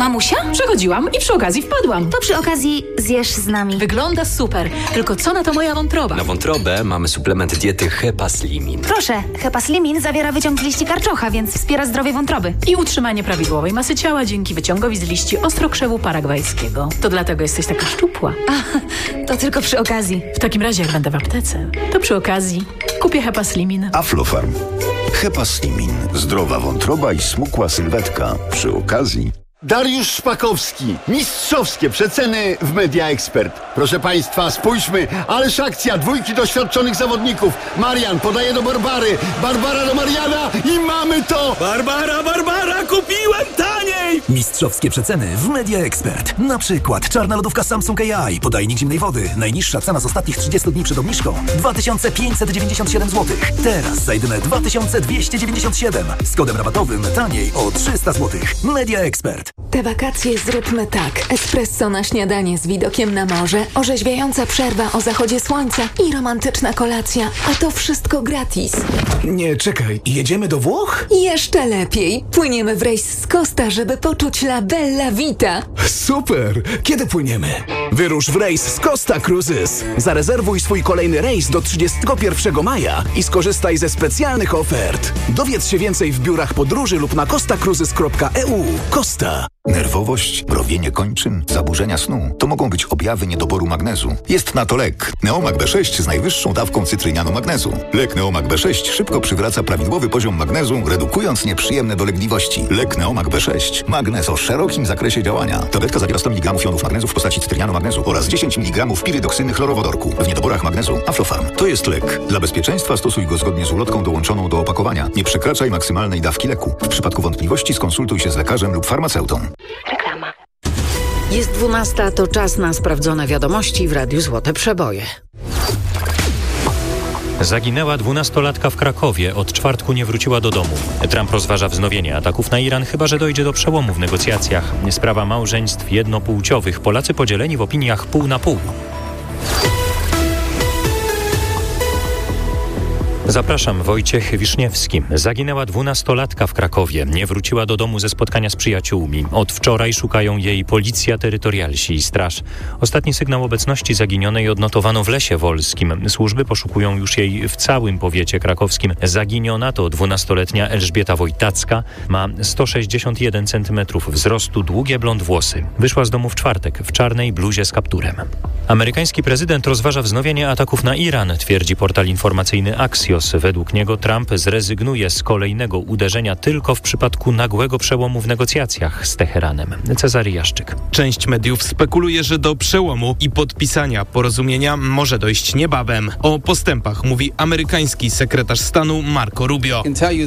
Mamusia? Przechodziłam i przy okazji wpadłam. To przy okazji zjesz z nami. Wygląda super, tylko co na to moja wątroba? Na wątrobę mamy suplement diety Hepaslimin. Proszę, Hepaslimin zawiera wyciąg z liści karczocha, więc wspiera zdrowie wątroby. I utrzymanie prawidłowej masy ciała dzięki wyciągowi z liści ostrokrzewu paragwajskiego. To dlatego jesteś taka szczupła. To tylko przy okazji. W takim razie, jak będę w aptece, to przy okazji kupię Hepaslimin. Aflofarm. Hepaslimin. Zdrowa wątroba i smukła sylwetka. Przy okazji. Dariusz Szpakowski. Mistrzowskie przeceny w Media Expert. Proszę Państwa, spójrzmy. Ależ akcja. 2 doświadczonych zawodników. Marian podaje do Barbary. Barbara do Mariana i mamy to! Barbara, kupiłem taniej! Mistrzowskie przeceny w Media Expert. Na przykład czarna lodówka Samsung AI, podajnik zimnej wody. Najniższa cena z ostatnich 30 dni przed obniżką 2597 zł. Teraz za jedyne 2297. Z kodem rabatowym taniej o 300 zł. Media Expert. Te wakacje zróbmy tak. Espresso na śniadanie z widokiem na morze, orzeźwiająca przerwa o zachodzie słońca i romantyczna kolacja. A to wszystko gratis. Nie, czekaj. Jedziemy do Włoch? Jeszcze lepiej. Płyniemy w rejs z Costa, żeby poczuć la bella vita. Super! Kiedy płyniemy? Wyrusz w rejs z Costa Cruises. Zarezerwuj swój kolejny rejs do 31 maja i skorzystaj ze specjalnych ofert. Dowiedz się więcej w biurach podróży lub na costacruises.eu. Costa. Nerwowość, mrowienie kończyn, zaburzenia snu to mogą być objawy niedoboru magnezu. Jest na to lek. Neomag B6 z najwyższą dawką cytrynianu magnezu. Lek Neomag B6 szybko przywraca prawidłowy poziom magnezu, redukując nieprzyjemne dolegliwości. Lek Neomag B6. Magnez o szerokim zakresie działania. Tabletka zawiera 100 mg jonów magnezu w postaci cytrynianu magnezu oraz 10 mg pirydoksyny chlorowodorku. W niedoborach magnezu Aflofarm. To jest lek. Dla bezpieczeństwa stosuj go zgodnie z ulotką dołączoną do opakowania. Nie przekraczaj maksymalnej dawki leku. W przypadku wątpliwości skonsultuj się z lekarzem lub farmaceutą. Reklama. Jest 12, to czas na sprawdzone wiadomości w Radiu Złote Przeboje. Zaginęła 12-latka w Krakowie. Od czwartku nie wróciła do domu. Trump rozważa wznowienie ataków na Iran, chyba że dojdzie do przełomu w negocjacjach. Sprawa małżeństw jednopłciowych. Polacy podzieleni w opiniach pół na pół. Zapraszam, Wojciech Wiszniewski. Zaginęła 12-latka w Krakowie. Nie wróciła do domu ze spotkania z przyjaciółmi. Od wczoraj szukają jej policja, terytorialsi i straż. Ostatni sygnał obecności zaginionej odnotowano w Lesie Wolskim. Służby poszukują już jej w całym powiecie krakowskim. Zaginiona to 12-letnia Elżbieta Wojtacka. Ma 161 cm wzrostu, długie blond włosy. Wyszła z domu w czwartek w czarnej bluzie z kapturem. Amerykański prezydent rozważa wznowienie ataków na Iran, twierdzi portal informacyjny Axios. Według niego Trump zrezygnuje z kolejnego uderzenia tylko w przypadku nagłego przełomu w negocjacjach z Teheranem. Cezary Jaszczyk. Część mediów spekuluje, że do przełomu i podpisania porozumienia może dojść niebawem. O postępach mówi amerykański sekretarz stanu Marco Rubio.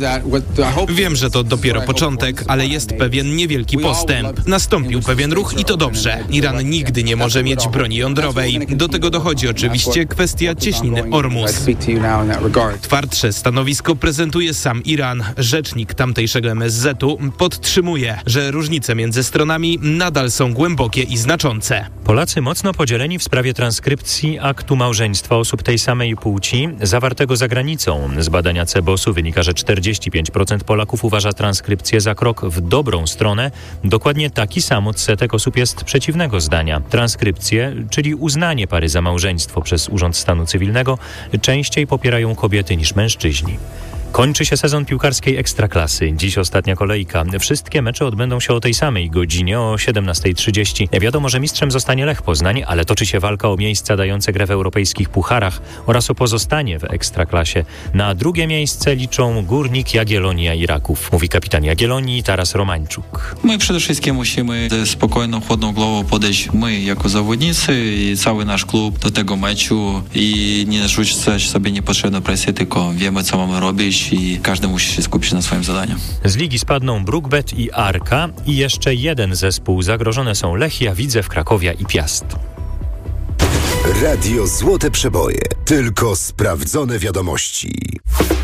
Wiem, że to dopiero początek, ale jest pewien niewielki postęp. Nastąpił pewien ruch i to dobrze. Iran nigdy nie może mieć broni jądrowej. Do tego dochodzi oczywiście kwestia cieśniny Ormus. Twardsze stanowisko prezentuje sam Iran. Rzecznik tamtejszego MSZ-u podtrzymuje, że różnice między stronami nadal są głębokie i znaczące. Polacy mocno podzieleni w sprawie transkrypcji aktu małżeństwa osób tej samej płci zawartego za granicą. Z badania CBOS-u wynika, że 45% Polaków uważa transkrypcję za krok w dobrą stronę. Dokładnie taki sam odsetek osób jest przeciwnego zdania. Transkrypcję, czyli uznanie pary za małżeństwo przez Urząd Stanu Cywilnego, częściej popierają kobiety niż mężczyźni. Kończy się sezon piłkarskiej Ekstraklasy. Dziś ostatnia kolejka. Wszystkie mecze odbędą się o tej samej godzinie, o 17:30. Wiadomo, że mistrzem zostanie Lech Poznań, ale toczy się walka o miejsca dające grę w europejskich pucharach oraz o pozostanie w Ekstraklasie. Na drugie miejsce liczą Górnik, Jagiellonia i Raków. Mówi kapitan Jagiellonii Taras Romańczuk. My przede wszystkim musimy ze spokojną, chłodną głową podejść my jako zawodnicy i cały nasz klub do tego meczu i nie rzucać sobie niepotrzebną presję, tylko wiemy, co mamy robić i każdy musi się skupić na swoim zadaniu. Z ligi spadną Brukbet i Arka i jeszcze jeden zespół. Zagrożone są Lechia, Widzew, Krakowia i Piast. Radio Złote Przeboje. Tylko sprawdzone wiadomości.